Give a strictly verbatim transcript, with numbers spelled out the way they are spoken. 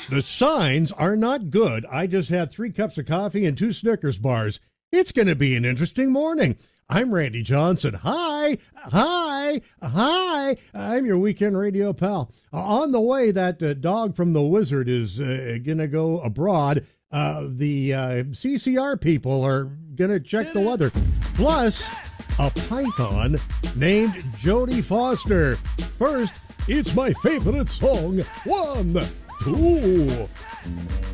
The signs are not good. I just had three cups of coffee and two Snickers bars. It's going to be an interesting morning. I'm Randy Johnson. Hi, hi, hi. I'm your weekend radio pal. Uh, on the way, that uh, dog from the Wizard is uh, going to go abroad. Uh, the uh, C C R people are going to check the weather. Plus, a python named Jodie Foster. First, it's my favorite song. One, two.